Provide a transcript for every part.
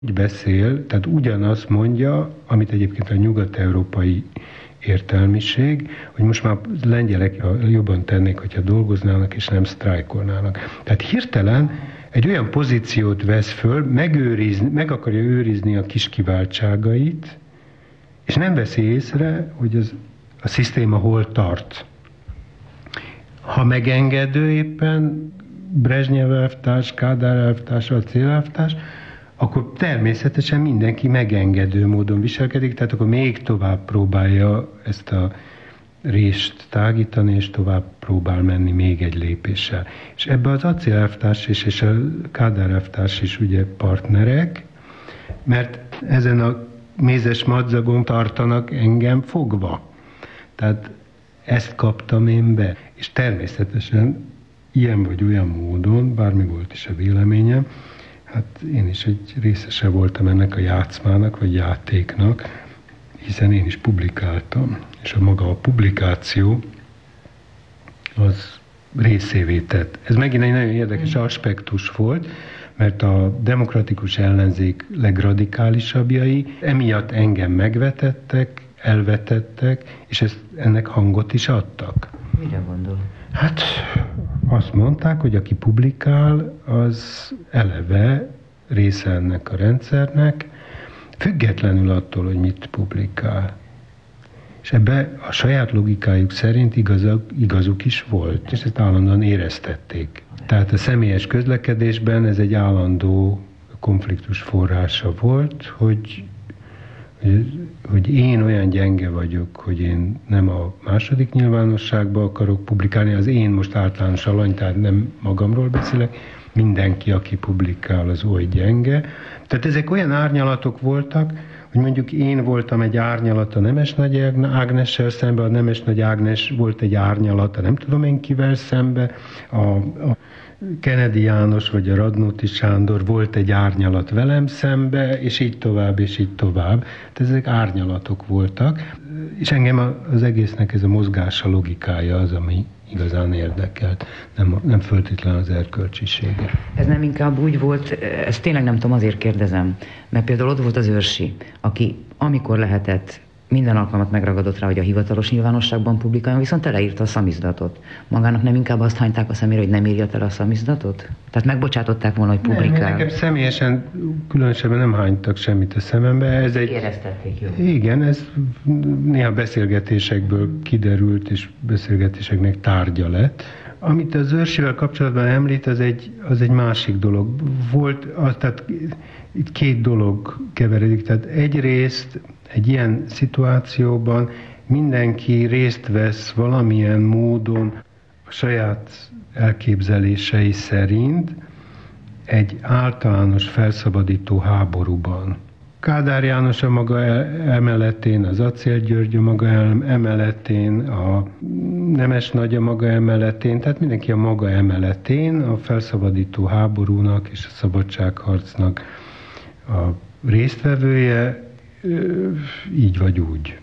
Úgy beszél, tehát ugyanazt mondja, amit egyébként a nyugat-európai értelmiség, hogy most már lengyelek jobban tennék, hogyha dolgoznának és nem sztrájkolnának. Tehát hirtelen egy olyan pozíciót vesz föl, meg akarja őrizni a kis kiváltságait, és nem veszi észre, hogy a szisztéma hol tart. Ha megengedő éppen Brezsnyev elvtárs, Kádár elvtárs, Acél elvtárs, akkor természetesen mindenki megengedő módon viselkedik, tehát akkor még tovább próbálja ezt a rést tágítani, és tovább próbál menni még egy lépéssel. És ebbe az Acél elvtárs és a Kádár elvtárs is ugye partnerek, mert ezen a mézes madzagon tartanak engem fogva. Tehát ezt kaptam én be. És természetesen ilyen vagy olyan módon, bármi volt is a véleményem, hát én is egy részese voltam ennek a játszmának, vagy játéknak, hiszen én is publikáltam. És maga a publikáció az részévé tett. Ez megint egy nagyon érdekes aspektus volt, mert a demokratikus ellenzék legradikálisabbjai emiatt engem megvetettek, elvetettek, és ennek hangot is adtak. Mire gondol? Hát azt mondták, hogy aki publikál, az eleve része ennek a rendszernek, függetlenül attól, hogy mit publikál. És ebbe a saját logikájuk szerint igazuk is volt, és ezt állandóan éreztették. Tehát a személyes közlekedésben ez egy állandó konfliktus forrása volt, hogy én olyan gyenge vagyok, hogy én nem a második nyilvánosságba akarok publikálni, az én most általános alany, tehát nem magamról beszélek, mindenki, aki publikál, az oly gyenge. Tehát ezek olyan árnyalatok voltak, hogy mondjuk én voltam egy árnyalat a Nemesnagy Ágnessel szembe, a Nemesnagy Ágnes volt egy árnyalat a nem tudom én kivel szembe, a Kennedy János vagy a Radnóti Sándor volt egy árnyalat velem szembe, és így tovább, és így tovább. Tehát ezek árnyalatok voltak, és engem az egésznek ez a mozgása, logikája az, ami igazán érdekelt, nem föltétlenül az erkölcsisége. Ez nem inkább úgy volt, ezt tényleg nem tudom, azért kérdezem, mert például ott volt az Őrsi, aki amikor lehetett, minden alkalmat megragadott rá, hogy a hivatalos nyilvánosságban publikáljon, viszont teleírta a szamizdatot. Magának nem inkább azt hányták a szemére, hogy nem írja el a szamizdatot? Tehát megbocsátották volna, hogy publikál? Nem, nekem személyesen különösebben nem hánytak semmit a szemembe. Ez éreztették, jó? Igen, ez néha beszélgetésekből kiderült, és beszélgetéseknek tárgya lett. Amit az Őrsivel kapcsolatban említ, az egy másik dolog. Tehát itt két dolog keveredik. Tehát egyrészt egy ilyen szituációban mindenki részt vesz valamilyen módon a saját elképzelései szerint egy általános felszabadító háborúban. Kádár János a maga emeletén, az Acél György a maga emeletén, a Nemesnagy a maga emeletén, tehát mindenki a maga emeletén a felszabadító háborúnak és a szabadságharcnak a résztvevője, így vagy úgy.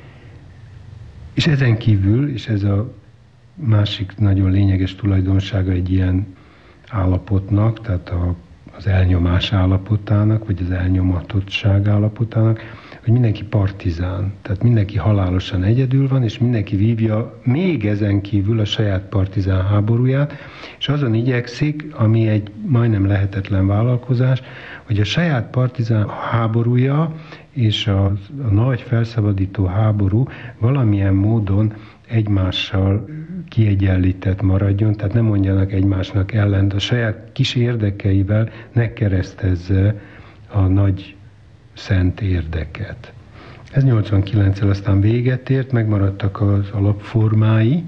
És ezen kívül, és ez a másik nagyon lényeges tulajdonsága egy ilyen állapotnak, tehát az elnyomás állapotának, vagy az elnyomatottság állapotának, hogy mindenki partizán, tehát mindenki halálosan egyedül van, és mindenki vívja még ezen kívül a saját partizán háborúját, és azon igyekszik, ami egy majdnem lehetetlen vállalkozás, hogy a saját partizán háborúja és a nagy felszabadító háború valamilyen módon egymással kiegyenlített maradjon, tehát nem mondjanak egymásnak ellent, a saját kis érdekeivel ne keresztezze a nagy szent érdeket. Ez 89-el aztán véget ért, megmaradtak az alapformái,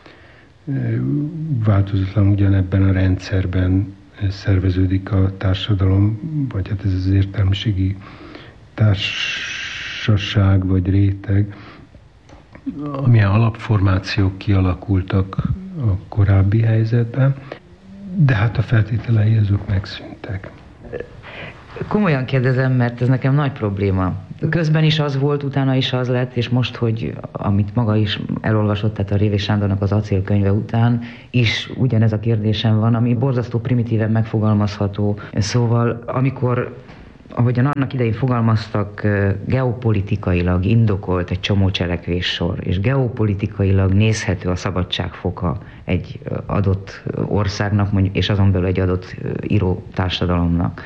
változatlan ugyanebben a rendszerben szerveződik a társadalom, vagy hát ez az értelmiségi társaság vagy réteg, amilyen alapformációk kialakultak a korábbi helyzetben, de hát a feltételei azok megszűntek. Komolyan kérdezem, mert ez nekem nagy probléma. Közben is az volt, utána is az lett, és most, hogy amit maga is elolvasott, tehát a Révés Sándornak az Acél könyve után is ugyanez a kérdésem van, ami borzasztó primitíven megfogalmazható. Szóval, amikor ahogyan annak idején fogalmaztak, geopolitikailag indokolt egy csomó cselekvéssor, és geopolitikailag nézhető a szabadságfoka egy adott országnak, és azon belül egy adott író társadalomnak,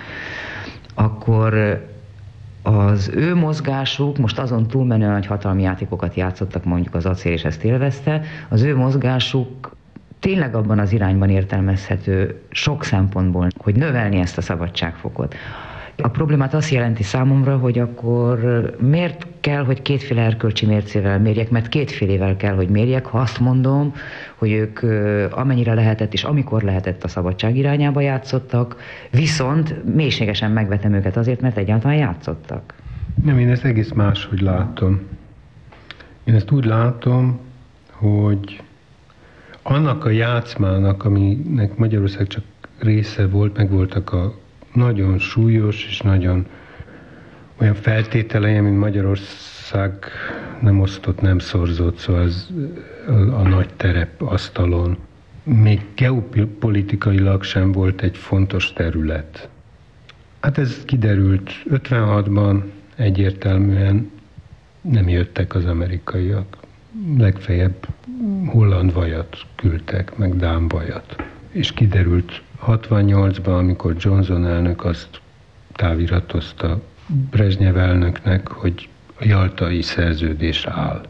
akkor az ő mozgásuk, most azon túlmenően, hogy hatalmi játékokat játszottak, mondjuk az Acél, és ezt élvezte, az ő mozgásuk tényleg abban az irányban értelmezhető sok szempontból, hogy növelni ezt a szabadságfokot. A problémát azt jelenti számomra, hogy akkor miért kell, hogy kétféle erkölcsi mércével mérjek, mert kétfélével kell, hogy mérjek, ha azt mondom, hogy ők amennyire lehetett és amikor lehetett a szabadság irányába játszottak, viszont mélységesen megvetem őket azért, mert egyáltalán játszottak. Nem, én ezt egész máshogy látom. Én ezt úgy látom, hogy annak a játszmának, aminek Magyarország csak része volt, meg voltak a nagyon súlyos és nagyon olyan feltételei, mint Magyarország nem osztott, nem szorzott, szóval az a nagy terep asztalon. Még geopolitikailag sem volt egy fontos terület. Hát ez kiderült 56-ban, egyértelműen nem jöttek az amerikaiak. Legfeljebb holland vajat küldtek, meg dán vajat. És kiderült 68-ban, amikor Johnson elnök azt táviratozta Brezsnyev elnöknek, hogy a jaltai szerződés áll.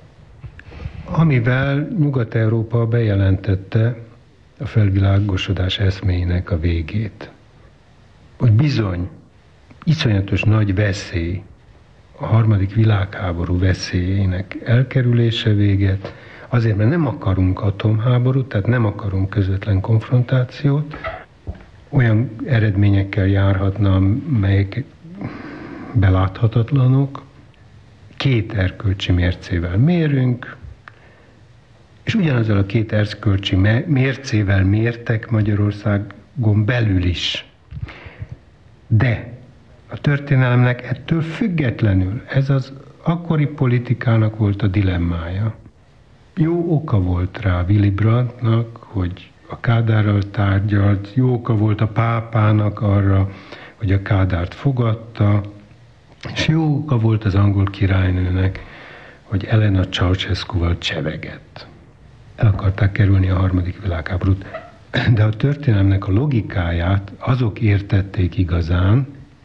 Amivel Nyugat-Európa bejelentette a felvilágosodás eszméinek a végét. Hogy bizony, iszonyatos nagy veszély, a harmadik világháború veszélyének elkerülése véget, azért, mert nem akarunk atomháborút, tehát nem akarunk közvetlen konfrontációt, olyan eredményekkel járhatna, melyek beláthatatlanok, két erkölcsi mércével mérünk, és ugyanazzal a két erkölcsi mércével mértek Magyarországon belül is. De a történelemnek ettől függetlenül ez az akkori politikának volt a dilemmája. Jó oka volt rá Willy Brandtnak, hogy a Kádárral tárgyalt, jó oka volt a pápának arra, hogy a Kádárt fogadta, és jó oka volt az angol királynőnek, hogy Elena Ceausescuval csevegett. El akarták kerülni a harmadik világháborút. De a történelemnek a logikáját azok értették igazán,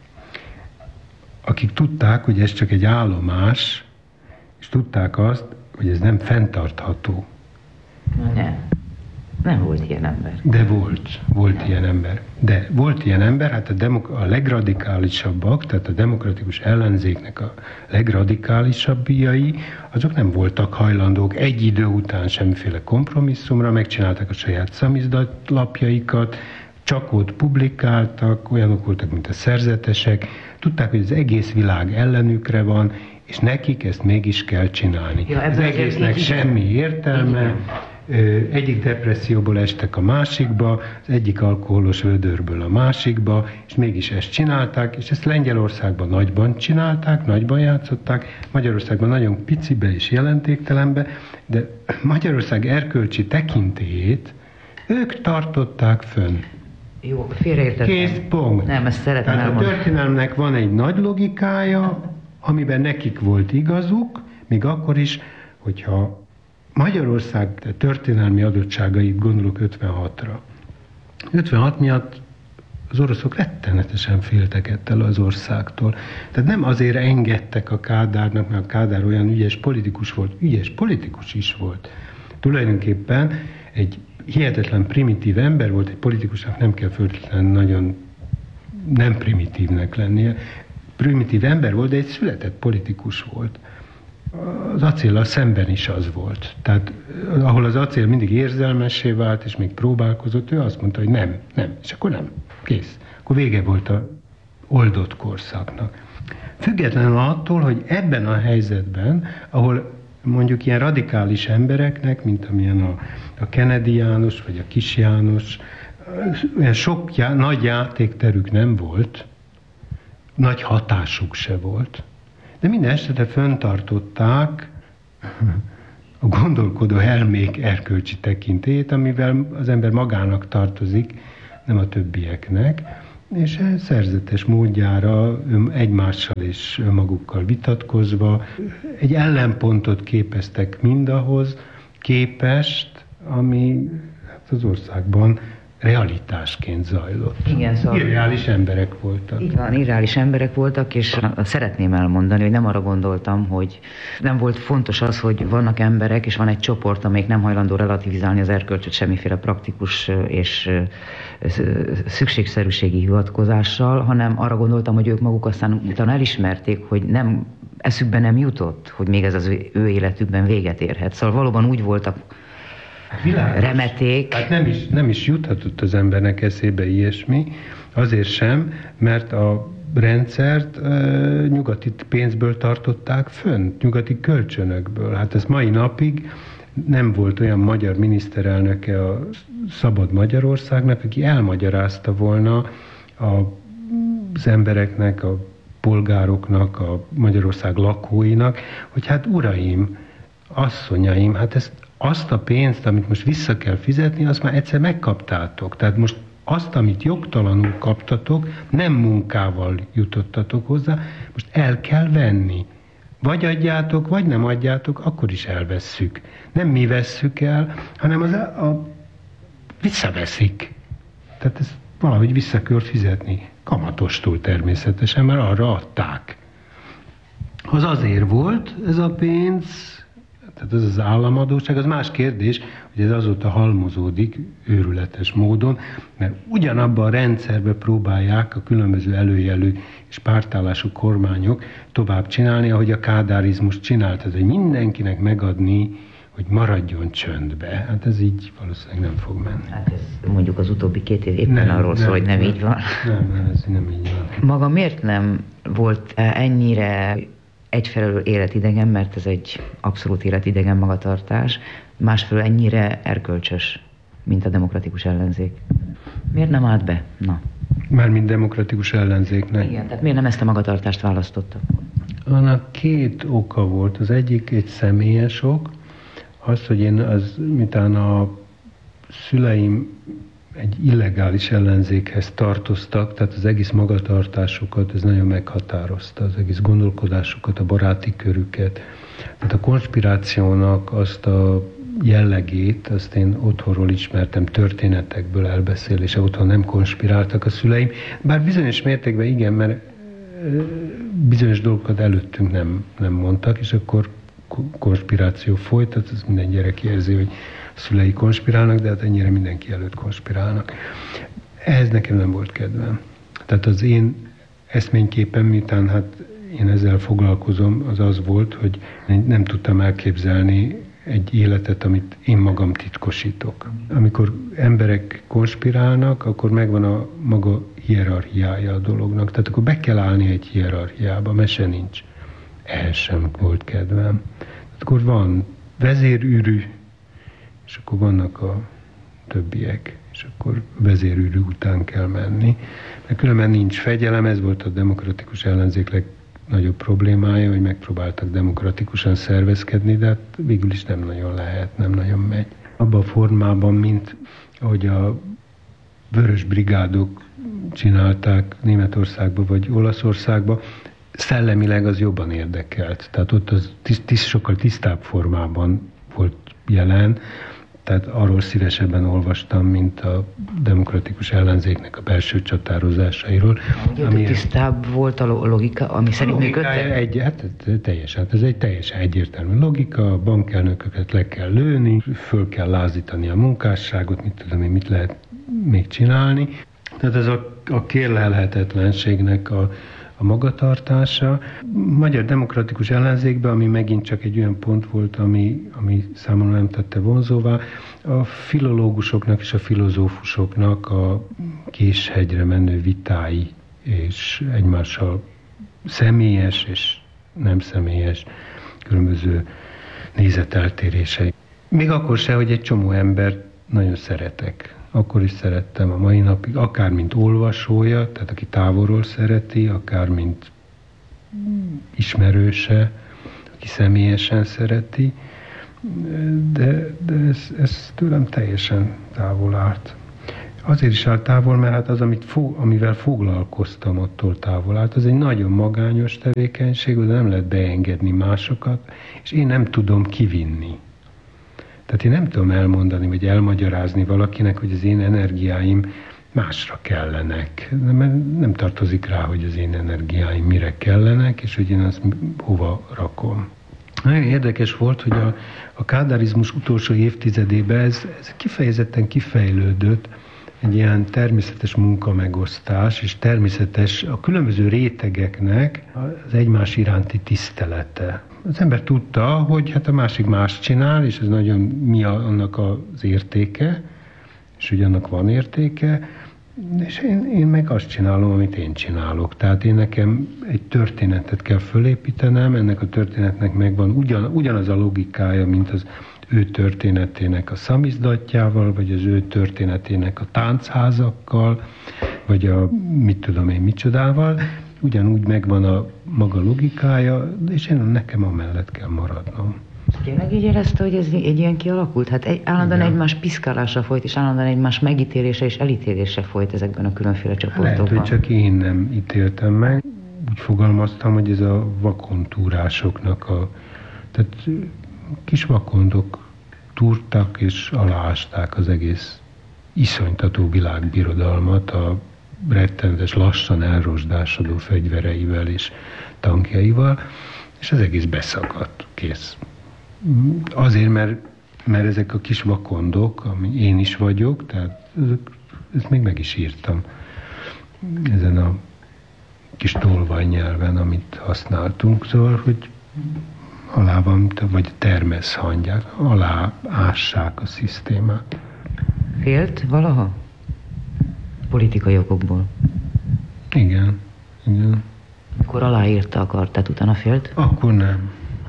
akik tudták, hogy ez csak egy állomás, és tudták azt, hogy ez nem fenntartható. Nem volt ilyen ember. De volt ilyen ember. De volt ilyen ember, hát a legradikálisabbak, tehát a demokratikus ellenzéknek a legradikálisabbjai, azok nem voltak hajlandók egy idő után semmiféle kompromisszumra, megcsinálták a saját szamizdatlapjaikat, csak ott publikáltak, olyanok voltak, mint a szerzetesek, tudták, hogy az egész világ ellenükre van, és nekik ezt mégis kell csinálni. Ja, az egésznek semmi értelme, egyik depresszióból estek a másikba, az egyik alkoholos vödörből a másikba, és mégis ezt csinálták, és ezt Lengyelországban nagyban csinálták, nagyban játszották, Magyarországban nagyon picibe és jelentéktelenbe, de Magyarország erkölcsi tekintélyét ők tartották fönn. Jó, félreértettem. Kész, pont. Nem, ezt szeretem elmondani. A történelemnek van egy nagy logikája, amiben nekik volt igazuk, még akkor is, hogyha Magyarország történelmi adottságait gondolok 56-ra. 56 miatt az oroszok rettenetesen féltek ettől az országtól. Tehát nem azért engedtek a Kádárnak, mert a Kádár olyan ügyes politikus is volt. Tulajdonképpen egy hihetetlen primitív ember volt, egy politikusnak nem kell föltétlenül nagyon nem primitívnek lennie. Primitív ember volt, de egy született politikus volt. Az acéllal szemben is az volt. Tehát ahol az acél mindig érzelmessé vált, és még próbálkozott, ő azt mondta, hogy nem, és akkor nem. Kész. Akkor vége volt a oldott korszaknak. Függetlenül attól, hogy ebben a helyzetben, ahol mondjuk ilyen radikális embereknek, mint amilyen a Kennedy János, vagy a Kis János, olyan sok nagy játékterük nem volt, nagy hatásuk se volt. De minden esetre fenntartották a gondolkodó elmék erkölcsi tekintélyét, amivel az ember magának tartozik, nem a többieknek. és szerzetes módjára egymással és önmagukkal vitatkozva egy ellenpontot képeztek mindahhoz képest, ami hát az országban realitásként zajlott. Igen, szóval irreális emberek voltak. Így van, irreális emberek voltak, és szeretném elmondani, hogy nem arra gondoltam, hogy nem volt fontos az, hogy vannak emberek, és van egy csoport, amelyik nem hajlandó relativizálni az erkölcsöt semmiféle praktikus és szükségszerűségi hivatkozással, hanem arra gondoltam, hogy ők maguk aztán utána elismerték, hogy nem, eszükbe nem jutott, hogy még ez az ő életükben véget érhet. Szóval valóban úgy voltak remeték. Hát nem is juthatott az embernek eszébe ilyesmi, azért sem, mert a rendszert nyugati pénzből tartották fönt, nyugati kölcsönökből. Hát ez mai napig nem volt olyan magyar miniszterelnöke a Szabad Magyarországnak, aki elmagyarázta volna az embereknek, a polgároknak, a Magyarország lakóinak, hogy hát uraim, asszonyaim, hát azt a pénzt, amit most vissza kell fizetni, azt már egyszer megkaptátok. Tehát most azt, amit jogtalanul kaptatok, nem munkával jutottatok hozzá, most el kell venni. Vagy adjátok, vagy nem adjátok, akkor is elvesszük. Nem mi vesszük el, hanem visszaveszik. Tehát ezt valahogy vissza kell fizetni. Kamatostól természetesen, mert arra adták. Az azért volt ez a pénz, tehát ez az államadósság, az más kérdés, hogy ez azóta halmozódik őrületes módon, mert ugyanabban a rendszerben próbálják a különböző előjelű és pártállású kormányok tovább csinálni, ahogy a kádárizmus csinált, tehát hogy mindenkinek megadni, hogy maradjon csöndbe. Hát ez így valószínűleg nem fog menni. Hát ez mondjuk az utóbbi 2 év éppen arról szól, hogy nem így van. Nem, ez nem így van. Maga miért nem volt ennyire egyfelől életidegen, mert ez egy abszolút életidegen magatartás, másfelől ennyire erkölcsös, mint a demokratikus ellenzék? Miért nem állt be? Na. Mármint demokratikus ellenzéknek. Igen, tehát miért nem ezt a magatartást választotta? Annak 2 oka volt. Az egyik egy személyes ok, az, hogy én miután a szüleim egy illegális ellenzékhez tartoztak, tehát az egész magatartásukat ez nagyon meghatározta, az egész gondolkodásukat, a baráti körüket. Tehát a konspirációnak azt a jellegét, azt én otthonról ismertem, történetekből elbeszélése, otthon nem konspiráltak a szüleim, bár bizonyos mértékben igen, mert bizonyos dolgokat előttünk nem mondtak, és akkor konspiráció folyt, tehát ez minden gyerek érzi, hogy a szülei konspirálnak, de hát ennyire mindenki előtt konspirálnak. Ehhez nekem nem volt kedvem. Tehát az én eszményképem, miután hát én ezzel foglalkozom, az volt, hogy nem tudtam elképzelni egy életet, amit én magam titkosítok. Amikor emberek konspirálnak, akkor megvan a maga hierarchiája a dolognak. Tehát akkor be kell állni egy hierarchiába, mese nincs. Ehhez sem volt kedvem. Akkor van vezérűrű, és akkor vannak a többiek, és akkor vezérűrű után kell menni. Mert különben nincs fegyelem, ez volt a demokratikus ellenzék legnagyobb problémája, hogy megpróbáltak demokratikusan szervezkedni, de hát végül is nem nagyon lehet, nem nagyon megy. Abban a formában, mint ahogy a vörös brigádok csinálták Németországba vagy Olaszországba, szellemileg az jobban érdekelt. Tehát ott az sokkal tisztább formában volt jelen, tehát arról szívesebben olvastam, mint a demokratikus ellenzéknek a belső csatározásairól. Ami tisztább volt a logika, ami szerint működtek? Hát teljesen, ez egy teljesen egyértelmű logika, a bankelnököket le kell lőni, föl kell lázítani a munkásságot, mit tudom én, mit lehet még csinálni. Tehát ez a kérlelhetetlenségnek a magatartása. Magyar demokratikus ellenzékben, ami megint csak egy olyan pont volt, ami számomra nem tette vonzóvá, a filológusoknak és a filozófusoknak a késhegyre menő vitái és egymással személyes és nem személyes különböző nézeteltérései. Még akkor se, hogy egy csomó embert nagyon szeretek. Akkor is szerettem a mai napig, akár mint olvasója, tehát aki távolról szereti, akár mint ismerőse, aki személyesen szereti, de ez tőlem teljesen távol állt. Azért is áll távol, mert hát az, amivel foglalkoztam, attól távol állt. Az egy nagyon magányos tevékenység, de nem lehet beengedni másokat, és én nem tudom kivinni. Tehát én nem tudom elmondani, vagy elmagyarázni valakinek, hogy az én energiáim másra kellenek. Nem tartozik rá, hogy az én energiáim mire kellenek, és hogy én azt hova rakom. Nagyon érdekes volt, hogy a kádárizmus utolsó évtizedében ez kifejezetten kifejlődött, egy ilyen természetes munkamegosztás, és természetes a különböző rétegeknek az egymás iránti tisztelete. Az ember tudta, hogy hát a másik más csinál, és ez nagyon annak az értéke, és hogy annak van értéke, és én meg azt csinálom, amit én csinálok. Tehát nekem egy történetet kell fölépítenem, ennek a történetnek megvan ugyanaz a logikája, mint az ő történetének a szamizdatjával, vagy az ő történetének a táncházakkal, vagy a mit tudom én micsodával. Ugyanúgy megvan a maga logikája, és nekem amellett kell maradnom. Tényleg így érezte, hogy ez egy ilyen kialakult? Hát állandóan egymás piszkálása folyt, és állandóan egymás megítélése és elítélése folyt ezekben a különféle csoportokban. Lehet, hogy csak én nem ítéltem meg. Úgy fogalmaztam, hogy ez a vakontúrásoknak tehát kis vakondok túrtak és aláásták az egész iszonytató világbirodalmat a rettenetes, lassan elrosdásodó fegyvereivel és tankjaival, és az egész beszakadt, kész. Azért, mert ezek a kis vakondok, ami én is vagyok, tehát ezt még meg is írtam ezen a kis tolvajnyelven, amit használtunk, szóval, hogy alá van, vagy termeszhangyák, alá ássák a szisztémát. Félt valaha? Politikai okokból? Igen. Mikor aláírta a kartát, utána félt? Akkor nem.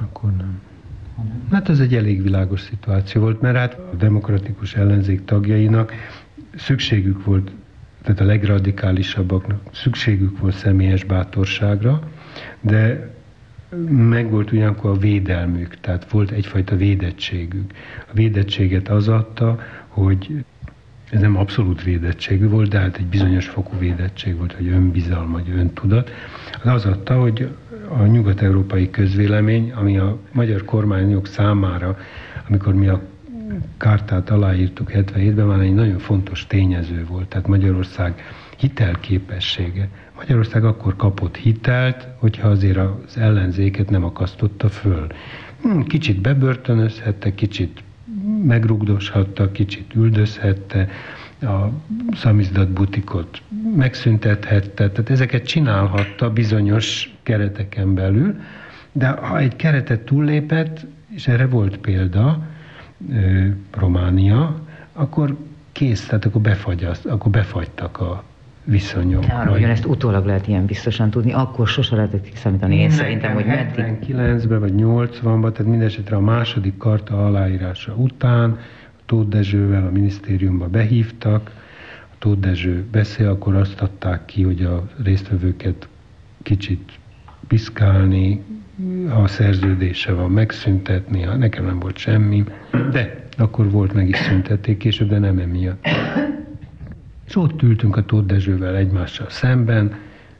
Hát ez egy elég világos szituáció volt, mert hát a demokratikus ellenzék tagjainak szükségük volt, tehát a legradikálisabbaknak szükségük volt személyes bátorságra, de megvolt ugyanakkor a védelmük, tehát volt egyfajta védettségük. A védettséget az adta, hogy ez nem abszolút védettségű volt, de hát egy bizonyos fokú védettség volt, vagy önbizalom, vagy öntudat. Az adta, hogy a nyugat-európai közvélemény, ami a magyar kormányok számára, amikor mi a kártát aláírtuk 77-ben, már egy nagyon fontos tényező volt, tehát Magyarország hitelképessége. Magyarország akkor kapott hitelt, hogyha azért az ellenzéket nem akasztotta föl. Kicsit bebörtönözhette, kicsit megrugdoshatta, kicsit üldözhette, a szamizdatbutikot megszüntethette, tehát ezeket csinálhatta bizonyos kereteken belül, de ha egy keretet túllépett, és erre volt példa, Románia, akkor kész, tehát akkor befagytak a viszonyok. Arra, hogy ezt utólag lehet ilyen biztosan tudni, akkor sose lehetett kiszámítani. Én szerintem, hogy 79-ben vagy 80-ban, tehát mindesetre a második karta aláírása után a Tóth Dezsővel a minisztériumba behívtak, a Tóth Dezső beszél, akkor azt adták ki, hogy a résztvevőket kicsit piszkálni, ha a szerződése van, megszüntetni, nekem nem volt semmi, de akkor volt, meg is szüntették később, de nem emiatt. És ott ültünk a Tóth Dezsővel egymással szemben,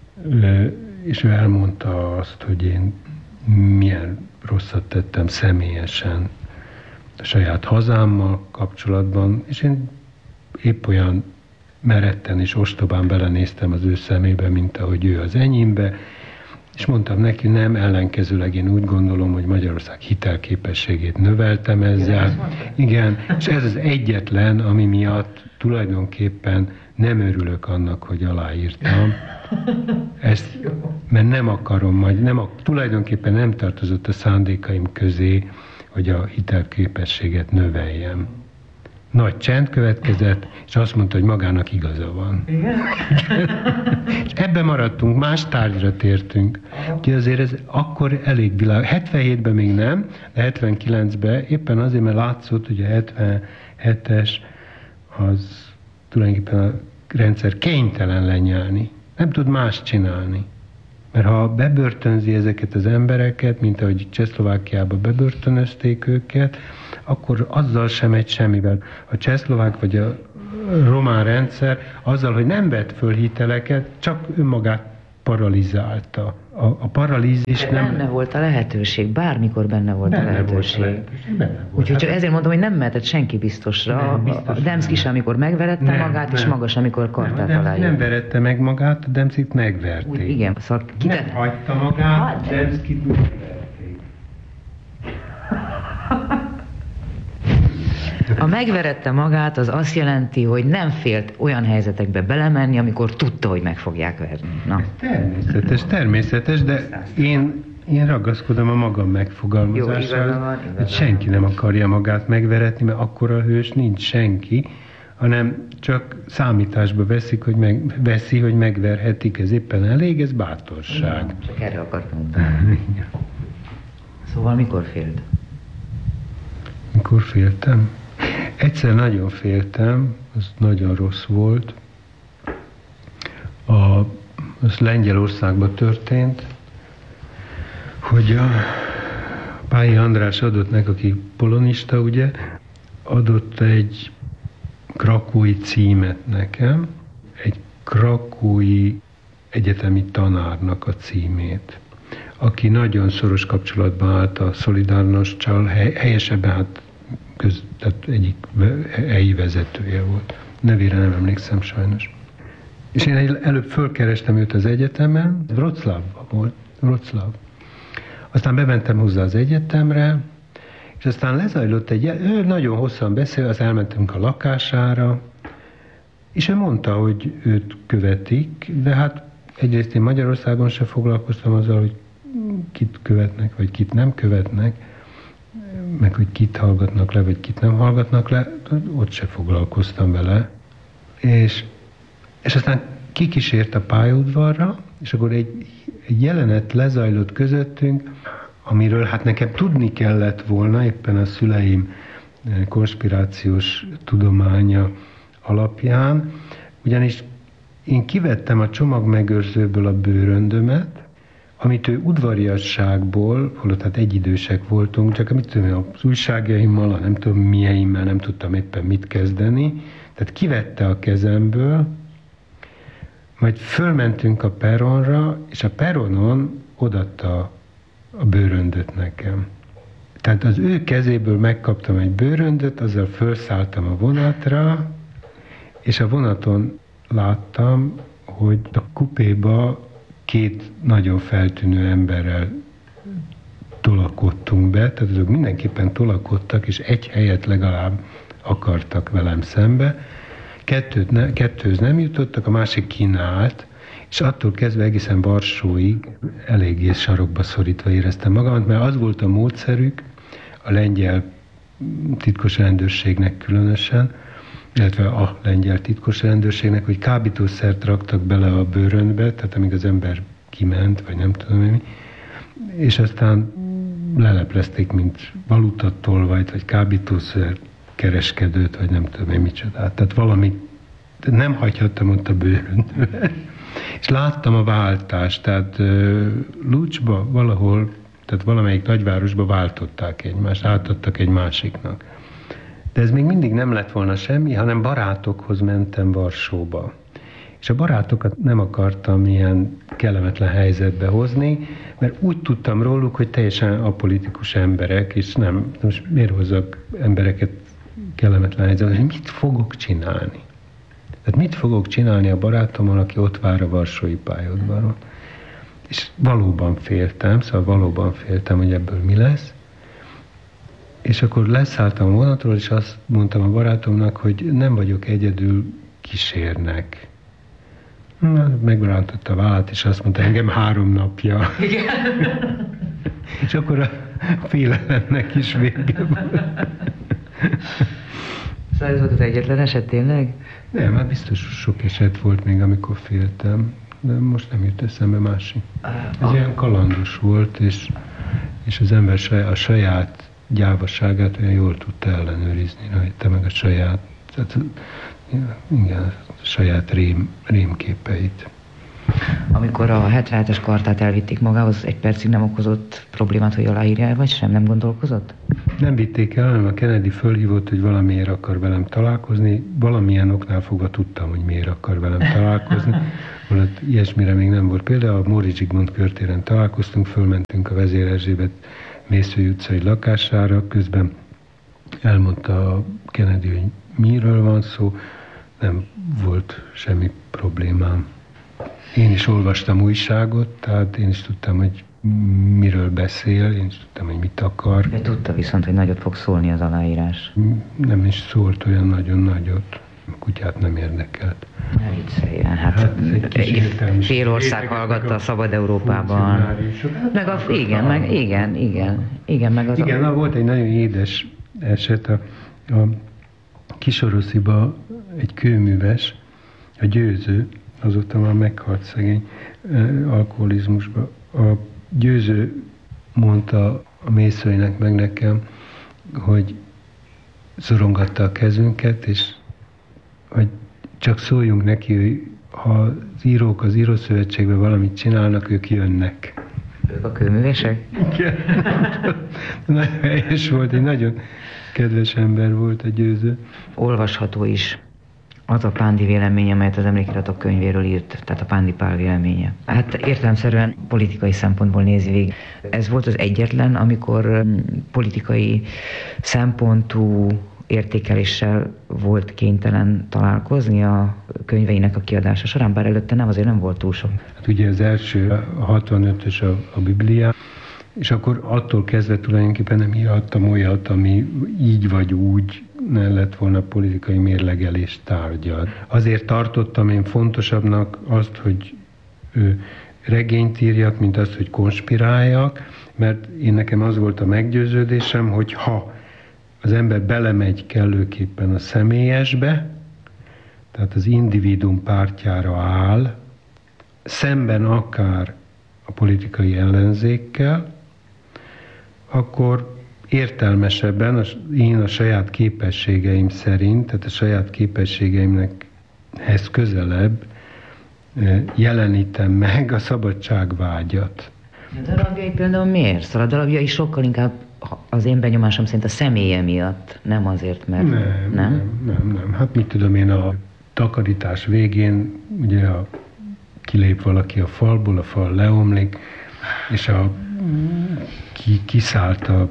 és ő elmondta azt, hogy én milyen rosszat tettem személyesen a saját hazámmal kapcsolatban, és én épp olyan meretten és ostobán belenéztem az ő szemébe, mint ahogy ő az enyémbe, és mondtam neki, nem, ellenkezőleg én úgy gondolom, hogy Magyarország hitelképességét növeltem ezzel. Igen, és ez az egyetlen, ami miatt tulajdonképpen nem örülök annak, hogy aláírtam. Ezt, mert nem akarom, tulajdonképpen nem tartozott a szándékaim közé, hogy a hitelképességet növeljem. Nagy csend következett, és azt mondta, hogy magának igaza van. Igen? És ebben maradtunk, más tárgyra tértünk. Úgyhogy azért ez akkor elég világ. 77-ben még nem, de 79-ben éppen azért, mert látszott, hogy a 77-es az tulajdonképpen a rendszer kénytelen lenyelni. Nem tud más csinálni. Mert ha bebörtönzi ezeket az embereket, mint ahogy Csehszlovákiába bebörtönözték őket, akkor azzal sem megy semmivel. A csehszlovák vagy a román rendszer azzal, hogy nem vett föl hiteleket, csak önmagát paralizálta. A paralízis nem... Benne volt a lehetőség, bármikor benne volt a lehetőség. Úgyhogy csak ezért mondom, hogy nem mehetett senki biztosra. A Demszky sem, amikor megverette magát, és maga sem, amikor kartát alá nem verette meg magát, a Demszkyt megverték. Igen, szóval nem hagyta magát, Demszkyt megverték. A megverette magát az azt jelenti, hogy nem félt olyan helyzetekbe belemenni, amikor tudta, hogy meg fogják verni. Na. Természetes, de én ragaszkodom a magam megfogalmazásához, hogy senki nem akarja magát megveretni, mert akkor a hős nincs senki, hanem csak számításba veszi, hogy megverhetik, ez éppen elég, ez bátorság. Igen, csak erre akartam. Szóval mikor félt? Mikor féltem? Egyszer nagyon féltem, az nagyon rossz volt. Az Lengyelországban történt, hogy a Pályi András adott neki, aki polonista, ugye, adott egy krakói címet nekem, egy krakói egyetemi tanárnak a címét, aki nagyon szoros kapcsolatban állt a Szolidárnossal, helyesebben hát tehát egyik helyi vezetője volt. Nevére nem emlékszem sajnos. És én előbb fölkerestem őt az egyetemen, Wroclawban volt, Wroclaw. Aztán bementem hozzá az egyetemre, és aztán lezajlott ő nagyon hosszan beszél, az elmentünk a lakására, és ő mondta, hogy őt követik, de hát egyrészt én Magyarországon se foglalkoztam azzal, hogy kit követnek, vagy kit nem követnek, meg hogy kit hallgatnak le, vagy kit nem hallgatnak le, ott se foglalkoztam vele. És aztán kikísért a pályaudvarra, és akkor egy jelenet lezajlott közöttünk, amiről hát nekem tudni kellett volna, éppen a szüleim konspirációs tudománya alapján, ugyanis én kivettem a csomagmegőrzőből a bőröndömet, amit ő udvariasságból, holott hát egyidősek voltunk, csak amit tudom, az újságjaimmal, a nem tudom mieimmel nem tudtam éppen mit kezdeni, tehát kivette a kezemből, majd fölmentünk a perronra, és a perronon odaadta a bőröndöt nekem. Tehát az ő kezéből megkaptam egy bőröndöt, azzal felszálltam a vonatra, és a vonaton láttam, hogy a kupéba két nagyon feltűnő emberrel tolakodtunk be, tehát azok mindenképpen tolakodtak, és egy helyet legalább akartak velem szembe. Kettőhöz nem jutottak, a másik kínállt, és attól kezdve egészen Varsóig eléggé sarokba szorítva éreztem magamat, mert az volt a módszerük, a lengyel titkos rendőrségnek különösen, illetve a lengyel titkos rendőrségnek, hogy kábítószert raktak bele a bőröndbe, tehát amíg az ember kiment, vagy nem tudom mi, és aztán leleplezték, mint valutatolvajt, vagy kábítószer kereskedőt, vagy nem tudom én micsodát. Tehát valami nem hagyhattam ott a bőröndbe. És láttam a váltást, tehát Lucsba valahol, tehát valamelyik nagyvárosba váltották egymást, átadtak egy másiknak. De ez még mindig nem lett volna semmi, hanem barátokhoz mentem Varsóba. És a barátokat nem akartam ilyen kellemetlen helyzetbe hozni, mert úgy tudtam róluk, hogy teljesen apolitikus emberek, és nem, most miért hozzak embereket kellemetlen helyzetbe, hogy mit fogok csinálni? Tehát mit fogok csinálni a barátommal, aki ott vár a varsói pályaudvaron? És valóban féltem, hogy ebből mi lesz. És akkor leszálltam a vonatról, és azt mondtam a barátomnak, hogy nem vagyok egyedül, kísérnek. Megrántotta a vállát, és azt mondta, engem 3 napja. Igen. És akkor a félelemnek is vége volt. Szóval ez volt az egyetlen eset tényleg? Nem, hát biztos sok eset volt még, amikor féltem, de most nem jut eszembe másik. Ez olyan kalandos volt, és az ember a saját gyávaságát olyan jól tudta ellenőrizni rajta, meg a saját, tehát, igen, a saját rémképeit. Amikor a 77-es kartát elvitték magához, egy percig nem okozott problémát, hogy aláírja, vagy sem? Nem gondolkozott? Nem vitték el, hanem a Kennedy fölhívott, hogy valamiért akar velem találkozni. Valamilyen oknál fogva tudtam, hogy miért akar velem találkozni. Valahogy ilyesmire még nem volt példa. A Móricz Zsigmond körtéren találkoztunk, fölmentünk a Vezér Erzsébet Mészői utcai lakására, közben elmondta a Kennedy, hogy miről van szó, nem volt semmi problémám. Én is olvastam újságot, tehát én is tudtam, hogy miről beszél, én is tudtam, hogy mit akar. De tudta viszont, hogy nagyot fog szólni az aláírás. Nem is szólt olyan nagyon nagyot. A kutyát nem érdekelt. Ne vicceljen, hát egy fél ország hallgatta a Szabad Európában. Meg a, igen, meg az... Igen, volt egy nagyon édes eset, a Kisorosziba egy kőműves, a Győző, azóta már meghalt szegény alkoholizmusba. A Győző mondta a Mészőinek meg nekem, hogy szorongatta a kezünket, és hogy csak szóljunk neki, hogy ha az írók az Írószövetségben valamit csinálnak, ők jönnek. Ők a kőművesek? Igen. Nagyon helyes volt, egy nagyon kedves ember volt a Győző. Olvasható is az a Pándi véleménye, amelyet az Emlékiratok könyvéről írt, tehát a Pándi Pál véleménye. Hát értelemszerűen politikai szempontból nézi végig. Ez volt az egyetlen, amikor politikai szempontú értékeléssel volt kénytelen találkozni a könyveinek a kiadása során, bár előtte nem, azért nem volt túl sok. Hát ugye az első, a 65-ös a Biblia, és akkor attól kezdve tulajdonképpen nem írhattam olyat, ami így vagy úgy ne lett volna politikai mérlegelés tárgya. Azért tartottam én fontosabbnak azt, hogy regényt írjak, mint azt, hogy konspiráljak, mert én nekem az volt a meggyőződésem, hogy ha az ember belemegy kellőképpen a személyesbe, tehát az individuum pártjára áll, szemben akár a politikai ellenzékkel, akkor értelmesebben én a saját képességeim szerint, tehát a saját képességeimhez közelebb jelenítem meg a szabadságvágyat. A darabjai például miért? Szóval a darabjai sokkal inkább az én benyomásom szerint a személye miatt, nem azért, mert... Nem. Hát mit tudom én, a takarítás végén, ugye kilép valaki a falból, a fal leomlik, és kiszállt a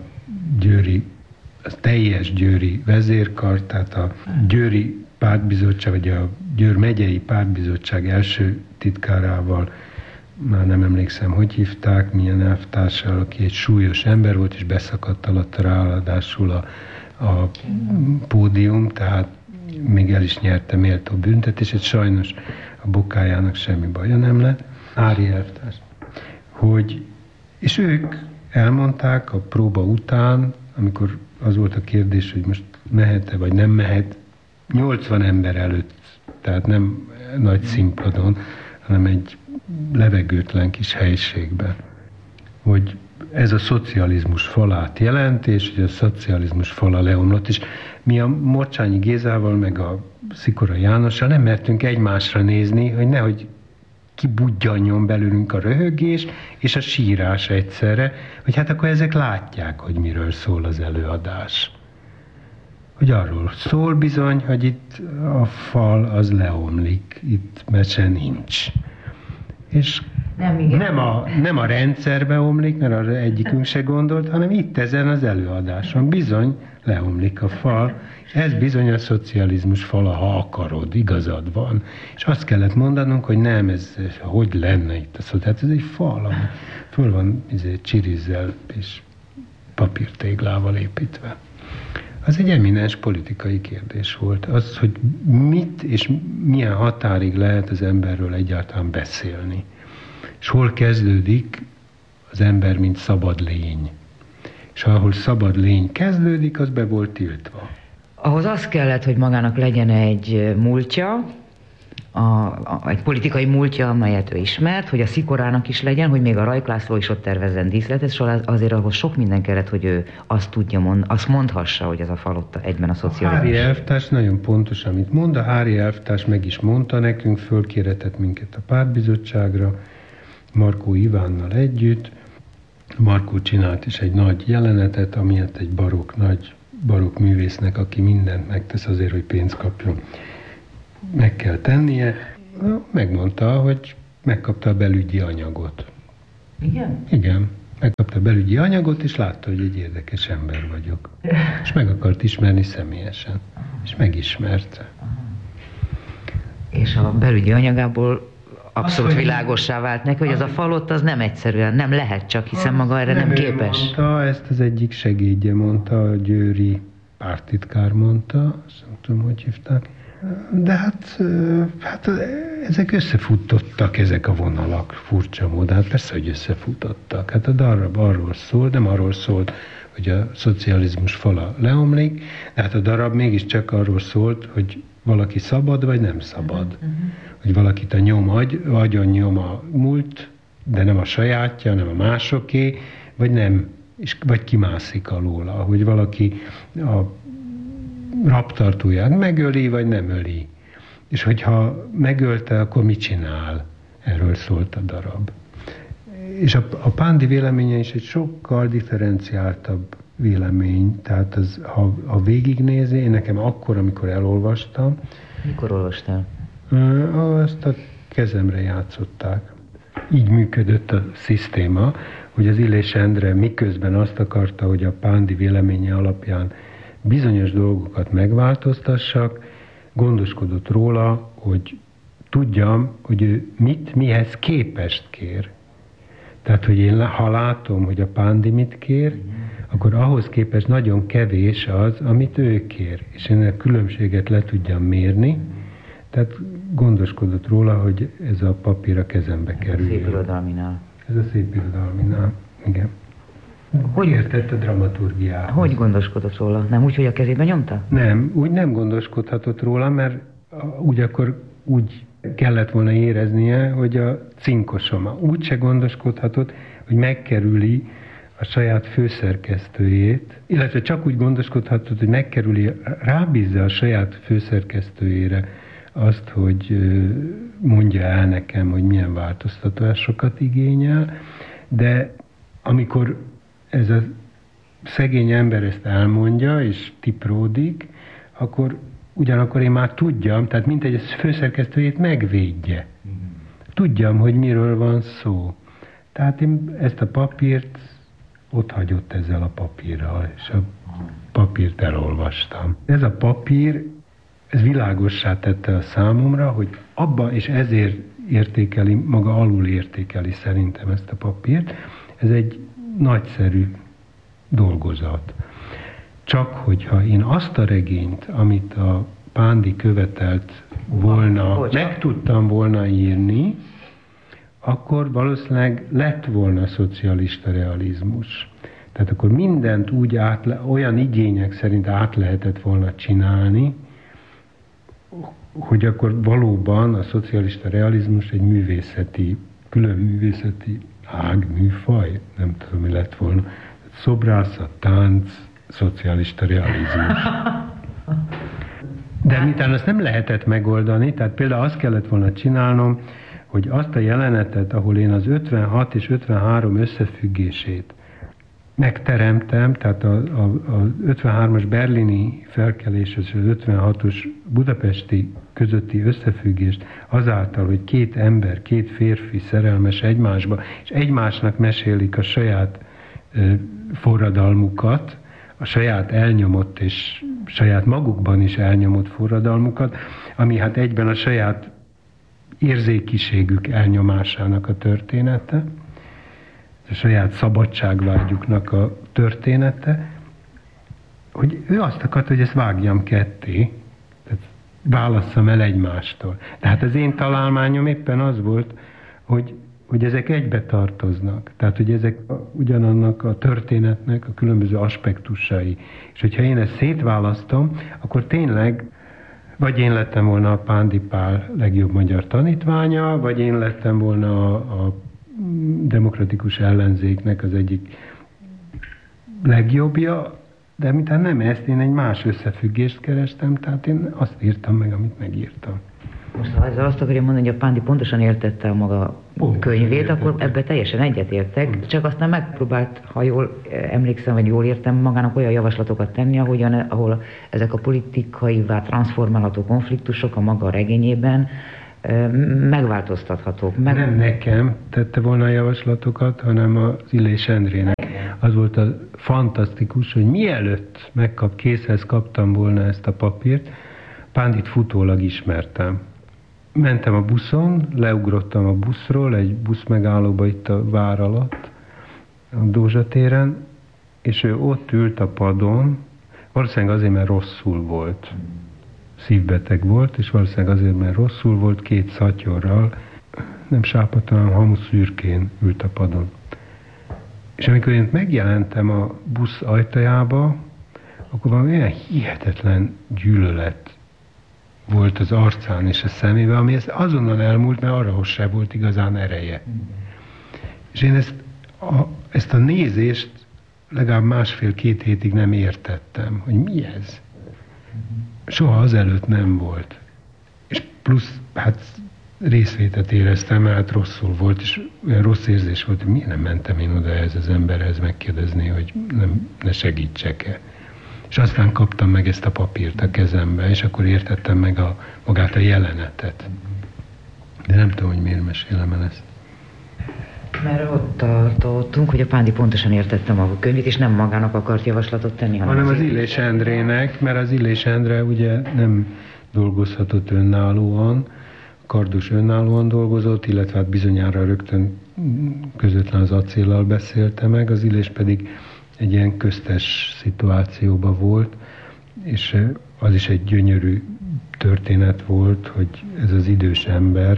teljes győri vezérkar, tehát a győri pártbizottság, vagy a Győr megyei pártbizottság első titkárával, már nem emlékszem, hogy hívták, milyen elvtársal, aki egy súlyos ember volt, és beszakadt alatt ráadásul a pódium, tehát még el is nyerte méltó büntetését, sajnos a bokájának semmi baja nem lett. Ári elvtárs. És ők elmondták a próba után, amikor az volt a kérdés, hogy most mehet-e vagy nem mehet, 80 ember előtt, tehát nem nagy színpadon, hanem egy levegőtlen kis helyiségben, hogy ez a szocializmus falát jelent, és hogy a szocializmus fala leomlott, és mi a Morcsányi Gézával, meg a Szikora Jánossal nem mertünk egymásra nézni, hogy nehogy kibudjanjon belőlünk a röhögés és a sírás egyszerre, hogy hát akkor ezek látják, hogy miről szól az előadás. Hogy arról szól bizony, hogy itt a fal az leomlik, itt mese nincs. És nem a rendszerbe omlik, mert arra egyikünk se gondolt, hanem itt ezen az előadáson bizony leomlik a fal, és ez bizony a szocializmus fala, ha akarod, igazad van. És azt kellett mondanunk, hogy nem, ez hogy lenne itt a szocializmus, hát ez egy fal, ami föl van csirizzel és papírtéglával építve. Az egy eminens politikai kérdés volt. Az, hogy mit és milyen határig lehet az emberről egyáltalán beszélni. És hol kezdődik az ember, mint szabad lény. És ahol szabad lény kezdődik, az be volt tiltva. Ahhoz az kellett, hogy magának legyen egy múltja, egy politikai múltja, amelyet ő ismert, hogy a Szikorának is legyen, hogy még a Rajk László is ott tervezzen díszletet, és azért ahhoz sok minden kellett, hogy ő azt tudja azt mondhassa, hogy ez a fal ott egyben a szocializmus. A Hári elvtárs nagyon pontos, amit mond. A Hári elvtárs meg is mondta nekünk, fölkéretett minket a pártbizottságra, Markó Ivánnal együtt, Markó csinált is egy nagy jelenetet, amiatt egy nagy barokk művésznek, aki mindent megtesz azért, hogy pénzt kapjon, meg kell tennie. Megmondta, hogy megkapta a belügyi anyagot. Igen? Igen, megkapta a belügyi anyagot, és látta, hogy egy érdekes ember vagyok. És meg akart ismerni személyesen. És megismerte. És a belügyi anyagából abszolút világossá vált neki, hogy az a falott az nem egyszerűen, nem lehet csak, hiszen maga erre nem képes. Mondta, ezt az egyik segédje mondta, a győri pártitkár mondta, azt nem tudom, hogy hívták. De hát ezek összefutottak, ezek a vonalak, furcsa módon. Hát persze, hogy összefutottak. Hát a darab arról szól, nem arról szólt, hogy a szocializmus fala leomlik, de hát a darab mégiscsak arról szólt, hogy valaki szabad, vagy nem szabad. Hogy valakit a agyon nyom a múlt, de nem a sajátja, nem a másoké, vagy nem, vagy kimászik alóla. Hogy valaki a rabtartóját megöli, vagy nem öli. És hogyha megölte, akkor mit csinál? Erről szólt a darab. És a Pándi véleménye is egy sokkal differenciáltabb vélemény. Tehát ha végignézi, én nekem akkor, amikor elolvastam. Mikor olvastál? Azt a kezemre játszották. Így működött a szisztéma, hogy az Illés Endre miközben azt akarta, hogy a Pándi véleménye alapján bizonyos dolgokat megváltoztassak, gondoskodott róla, hogy tudjam, hogy ő mihez képest kér. Tehát, hogy én ha látom, hogy a Pándi mit kér, akkor ahhoz képest nagyon kevés az, amit ő kér. És én a különbséget le tudjam mérni. Tehát gondoskodott róla, hogy ez a papír a kezembe kerül. Szép irodalminál. Ez a szép irodalminál, igen. Hogy értett a dramaturgiát? Hogy gondoskodott róla? Nem úgy, hogy a kezébe nyomta? Nem, úgy nem gondoskodhatott róla, mert úgy kellett volna éreznie, hogy a cinkosom úgy se gondoskodhatott, hogy megkerüli a saját főszerkesztőjét, illetve csak úgy gondoskodhatott, hogy megkerüli, rábízza a saját főszerkesztőjére azt, hogy mondja el nekem, hogy milyen változtatásokat igényel, de amikor ez a szegény ember ezt elmondja, és tipródik, akkor ugyanakkor én már tudjam, tehát mintegy, ez főszerkesztőjét megvédje. Tudjam, hogy miről van szó. Tehát én ezt a papírt ott hagyott ezzel a papírral, és a papírt elolvastam. Ez a papír, ez világossá tette a számomra, hogy abba, és ezért értékeli, maga alul értékeli szerintem ezt a papírt, ez egy nagyszerű dolgozat. Csak hogyha én azt a regényt, amit a Pándi követelt volna, meg tudtam volna írni, akkor valószínűleg lett volna szocialista realizmus. Tehát akkor mindent úgy olyan igények szerint át lehetett volna csinálni, hogy akkor valóban a szocialista realizmus egy külön művészeti műfaj, nem tudom, mi lett volna. Szobrászat, tánc, szocialista realizmus. De miután azt nem lehetett megoldani, tehát például azt kellett volna csinálnom, hogy azt a jelenetet, ahol én az 56 és 53 összefüggését megteremtem, tehát a 53-as berlini felkelés és az 56-os budapesti közötti összefüggést azáltal, hogy két férfi szerelmes egymásba, és egymásnak mesélik a saját forradalmukat, a saját elnyomott és saját magukban is elnyomott forradalmukat, ami hát egyben a saját érzékiségük elnyomásának a története, a saját szabadságvágyuknak a története, hogy ő azt akarta, hogy ezt vágjam ketté, tehát válasszam el egymástól. Tehát az én találmányom éppen az volt, hogy ezek egybe tartoznak. Tehát, hogy ezek ugyanannak a történetnek a különböző aspektusai. És hogyha én ezt szétválasztom, akkor tényleg vagy én lettem volna a Pándi Pál legjobb magyar tanítványa, vagy én lettem volna a demokratikus ellenzéknek az egyik legjobbja, de mintán nem ezt, én egy más összefüggést kerestem, tehát én azt írtam meg, amit megírtam. Most ha ezzel azt akarja mondani, hogy a Pándi pontosan értette a maga könyvét, akkor ebbe teljesen egyetértek, csak aztán megpróbált, ha jól emlékszem, vagy jól értem, magának olyan javaslatokat tenni, ahol ezek a politikaivá transformálható konfliktusok a maga regényében megváltoztathatók. Nem nekem tette volna a javaslatokat, hanem az Illés Endrének. Az volt a fantasztikus, hogy mielőtt készhez kaptam volna ezt a papírt, Pándit futólag ismertem. Mentem a buszon, leugrottam a buszról, egy busz megállóba itt a vár alatt, a Dózsa téren, és ő ott ült a padon, valószínűleg azért, mert rosszul volt. Szívbeteg volt, és valószínűleg azért, mert rosszul volt, 2 szatyorral, nem sápadt, hanem hamuszürkén ült a padon. És amikor én megjelentem a busz ajtajába, akkor valami olyan hihetetlen gyűlölet volt az arcán és a szemébe, ami ezt azonnal elmúlt, mert arra se volt igazán ereje. És én ezt a nézést legalább 1,5-2 hétig nem értettem, hogy mi ez. Soha azelőtt nem volt. És plusz, hát részvétet éreztem, mert hát rosszul volt, és olyan rossz érzés volt, hogy miért nem mentem én oda ez az emberhez megkérdezni, hogy ne segítsek-e. És aztán kaptam meg ezt a papírt a kezembe, és akkor értettem meg magát a jelenetet. De nem tudom, hogy miért mesélem el ezt. Mert ott tartottunk, hogy a Pándi pontosan értette maga könyvét, és nem magának akart javaslatot tenni, hanem az Illés Endrének, mert az Illés Endre ugye nem dolgozhatott önállóan, Kardos önállóan dolgozott, illetve hát bizonyára rögtön közvetlen az acéllal beszélte meg, az Illés pedig egy ilyen köztes szituációban volt, és az is egy gyönyörű történet volt, hogy ez az idős ember,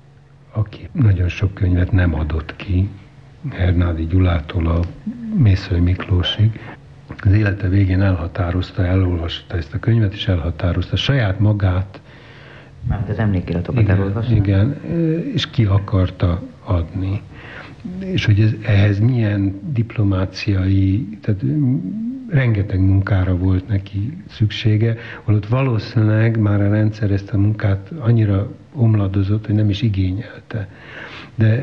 aki nagyon sok könyvet nem adott ki, Hernádi Gyulától a Mészöly Miklósig, az élete végén elolvasta ezt a könyvet, és elhatározta saját magát. Már az emlékiratokat elolvasta? Igen, és ki akarta adni. És hogy ehhez milyen diplomáciai, tehát rengeteg munkára volt neki szüksége, holott valószínűleg már a rendszer ezt a munkát annyira omladozott, hogy nem is igényelte. De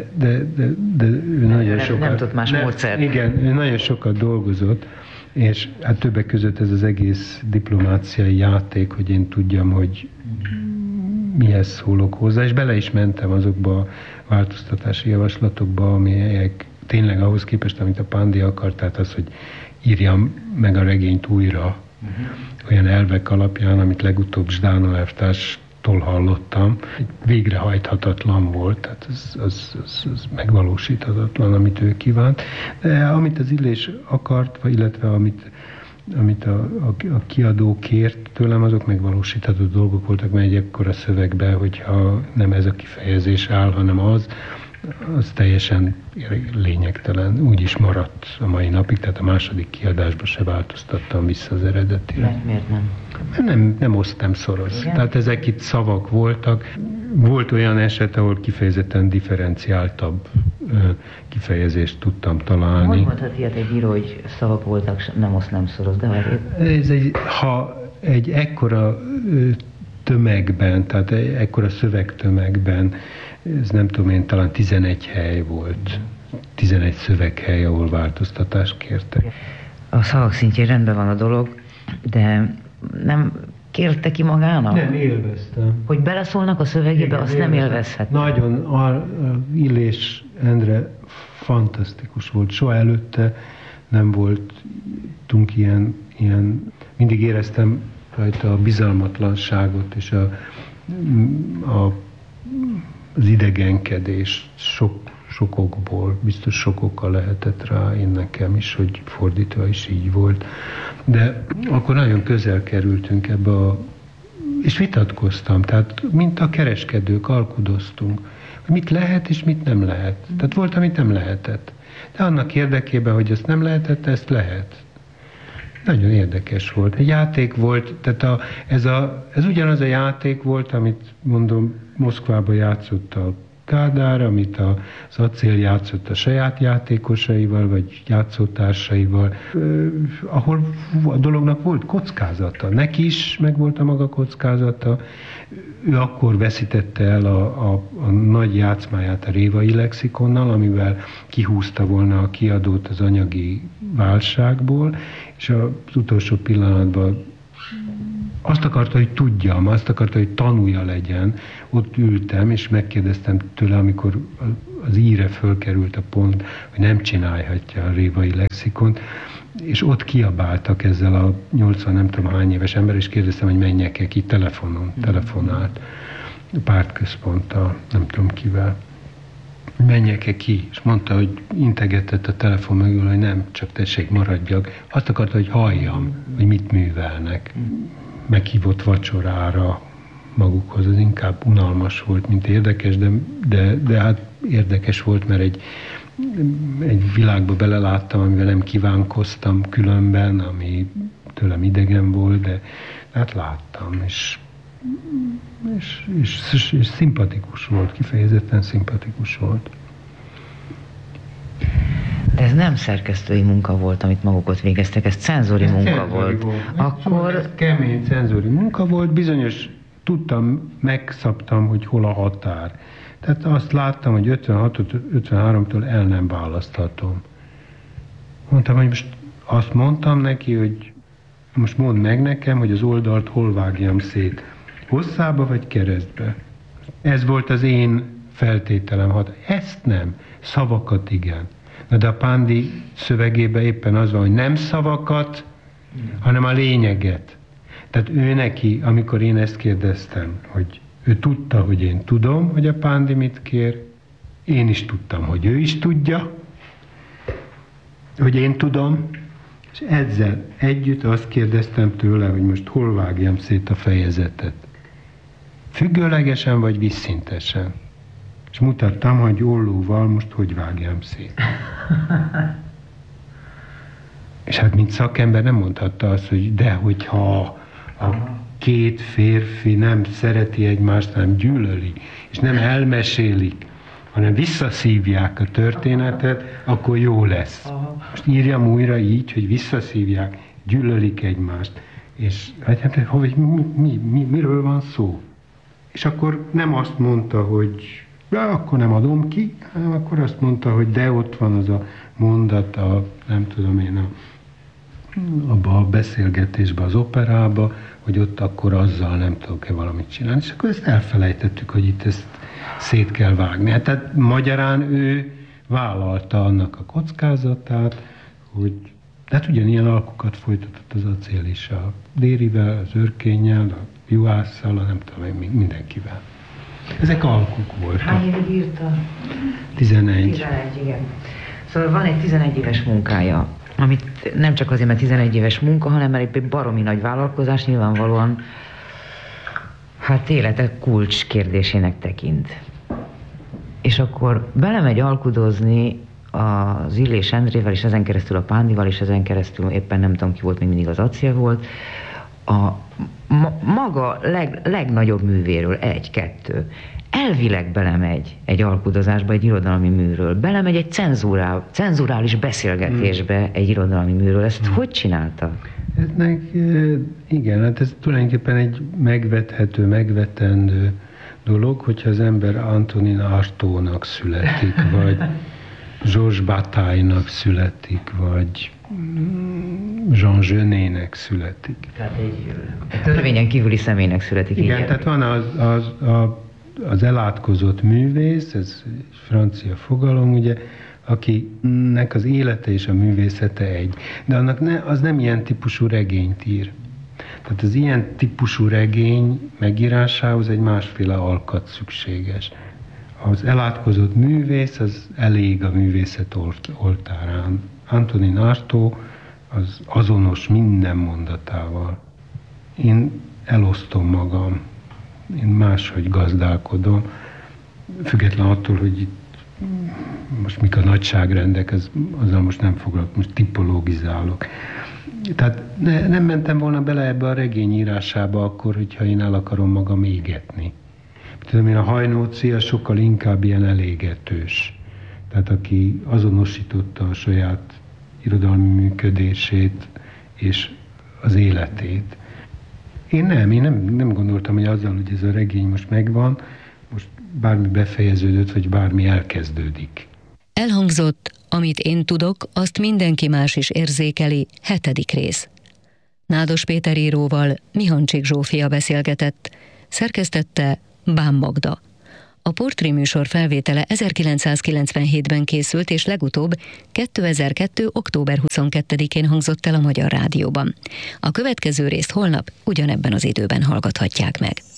ő nagyon sokat... Nem tudott más módszert. Igen, ő nagyon sokat dolgozott, és hát többek között ez az egész diplomáciai játék, hogy én tudjam, hogy mihez szólok hozzá, és bele is mentem azokba a változtatási javaslatokba, amelyek tényleg ahhoz képest, amit a Pándi akart, tehát az, hogy írjam meg a regényt újra, olyan elvek alapján, amit legutóbb Zsdánó elvtárstól hallottam, végrehajthatatlan volt, tehát az megvalósíthatatlan, amit ő kívánt. De amit az Illés akart, illetve amit a kiadó kért tőlem, azok megvalósítható dolgok voltak, mert egy ekkora szövegben, hogyha nem ez a kifejezés áll, hanem az teljesen lényegtelen. Úgy is maradt a mai napig, tehát a második kiadásban se változtattam vissza az eredetire. Miért nem? Mert nem osztam szoros. Igen? Tehát ezek itt szavak voltak. Volt olyan eset, ahol kifejezetten differenciáltabb kifejezést tudtam találni. Hogy mondhat ilyet egy író, hogy szavak voltak, nem osztám szoros, de azért... Ha egy ekkora tömegben, tehát ekkora szövegtömegben, ez nem tudom én, talán 11 hely volt, 11 szöveghely, ahol változtatást kértek. A szavak szintjén rendben van a dolog, de nem kérte ki magának? Nem, élveztem. Hogy beleszólnak a szövegébe, igen, azt nem élvezhet. Nagyon, Illés Endre fantasztikus volt. Soha előtte nem voltunk ilyen mindig éreztem rajta a bizalmatlanságot és az idegenkedést sokokból, biztos sok oka lehetett rá, én nekem is, hogy fordítva is így volt. De akkor nagyon közel kerültünk ebbe és vitatkoztam, tehát mint a kereskedők alkudoztunk, hogy mit lehet és mit nem lehet. Tehát volt, amit nem lehetett. De annak érdekében, hogy ezt nem lehetett, ezt lehet. Nagyon érdekes volt. Egy játék volt, tehát ez ugyanaz a játék volt, amit mondom, Moszkvában játszott a Kádár, amit az Acél játszott a saját játékosaival, vagy játszótársaival, ahol a dolognak volt kockázata. Neki is megvolt a maga kockázata, ő akkor veszítette el a nagy játszmáját a Révai Lexikonnal, amivel kihúzta volna a kiadót az anyagi válságból, és az utolsó pillanatban azt akarta, hogy tudjam, azt akarta, hogy tanulja legyen. Ott ültem, és megkérdeztem tőle, amikor az íre fölkerült a pont, hogy nem csinálhatja a Révai Lexikont, és ott kiabáltak ezzel a 80 nem tudom hány éves ember, és kérdeztem, hogy menjek-e ki telefonált a pártközponttal, nem tudom kivel. Menjek-e ki? És mondta, hogy integetett a telefon mögül, hogy nem, csak tessék, maradjak. Azt akarta, hogy halljam, hogy mit művelnek. Meghívott vacsorára magukhoz, az inkább unalmas volt, mint érdekes, de hát érdekes volt, mert egy világba beleláttam, amivel nem kívánkoztam különben, ami tőlem idegen volt, de hát láttam, és szimpatikus volt, kifejezetten szimpatikus volt. De ez nem szerkesztői munka volt, amit maguk ott végeztek, ez cenzori munka volt. Akkor... Ez kemény cenzori munka volt, bizonyos tudtam, megszabtam, hogy hol a határ. Tehát azt láttam, hogy 56-53-tól el nem választhatom. Mondtam, hogy most azt mondtam neki, hogy most mondd meg nekem, hogy az oldalt hol vágjam szét. Hosszába vagy keresztbe? Ez volt az én feltételem. Ezt nem, szavakat igen. Na de a Pándi szövegében éppen az van, hogy nem szavakat, hanem a lényeget. Tehát ő neki, amikor én ezt kérdeztem, hogy ő tudta, hogy én tudom, hogy a Pándi mit kér, én is tudtam, hogy ő is tudja, hogy én tudom, és ezzel együtt azt kérdeztem tőle, hogy most hol vágjam szét a fejezetet. Függőlegesen vagy vízszintesen? És mutattam, hogy ollóval most hogy vágjam szét. És hát mint szakember nem mondhatta azt, hogy de hogyha a két férfi nem szereti egymást, hanem gyűlöli, és nem elmesélik, hanem visszaszívják a történetet, akkor jó lesz. Most írjam újra így, hogy visszaszívják, gyűlölik egymást, és hát miről van szó? És akkor nem azt mondta, hogy akkor nem adom ki, hanem akkor azt mondta, hogy de ott van az a mondat, nem tudom én, abban a beszélgetésben, az operába, hogy ott akkor azzal nem tudok-e valamit csinálni. És akkor ezt elfelejtettük, hogy itt ezt szét kell vágni. Hát, tehát magyarán ő vállalta annak a kockázatát, hogy hát ugyanilyen alkukat folytatott az Acél is, a Dérivel, az Örkénnyel, a Juhásszal, a nem tudom, mindenkivel. Ezek alkuk voltak. Hány évig írta? 11. 11, igen. Szóval van egy 11 éves munkája, amit nem csak azért, mert 11 éves munka, hanem mert egy baromi nagy vállalkozás nyilvánvalóan hát élete kulcs kérdésének tekint. És akkor belemegy alkudozni az Illés Endrével, és ezen keresztül a Pándival, és ezen keresztül éppen nem tudom ki volt, még mindig az Acél volt, a maga legnagyobb művéről, 1-2. Elvileg belemegy egy alkudozásba, egy irodalmi műről, belemegy egy cenzurális beszélgetésbe egy irodalmi műről. Ezt hogy csinálta? Igen, hát ez tulajdonképpen egy megvethető, megvetendő dolog, hogyha az ember Antonin Artaudnak születik, vagy Georges Bataille-nak születik, vagy Jean Genet-nek születik. Tehát egy törvényen kívüli személynek születik. Igen, tehát van az elátkozott művész, ez egy francia fogalom, ugye, akinek az élete és a művészete egy. De annak az nem ilyen típusú regényt ír. Tehát az ilyen típusú regény megírásához egy másféle alkat szükséges. Az elátkozott művész az elég a művészet oltárán. Antonin Artaud az azonos minden mondatával. Én elosztom magam, én máshogy gazdálkodom, független attól, hogy itt most mik a nagyságrendek, azzal most nem foglalkozom, most tipologizálok. Tehát nem mentem volna bele ebbe a regény írásába akkor, hogyha én el akarom magam égetni. Tudom én, a Hajnóci az sokkal inkább ilyen elégetős. Tehát aki azonosította a saját irodalmi működését és az életét. Én nem gondoltam, hogy azzal, hogy ez a regény most megvan, most bármi befejeződött, vagy bármi elkezdődik. Elhangzott, amit én tudok, azt mindenki más is érzékeli, 7. rész. Nádas Péter íróval Mihancsik Zsófia beszélgetett, szerkesztette Bán Magda. A portréműsor felvétele 1997-ben készült, és legutóbb 2002. október 22-én hangzott el a Magyar Rádióban. A következő részt holnap ugyanebben az időben hallgathatják meg.